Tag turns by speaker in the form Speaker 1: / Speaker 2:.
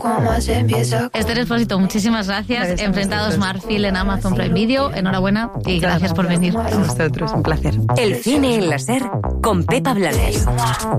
Speaker 1: Esther Expósito, muchísimas gracias. Enfrentados Marfil en Amazon Prime Video. Enhorabuena y gracias por venir.
Speaker 2: A vosotros, un placer.
Speaker 3: El cine en la SER con Pepa Blanes.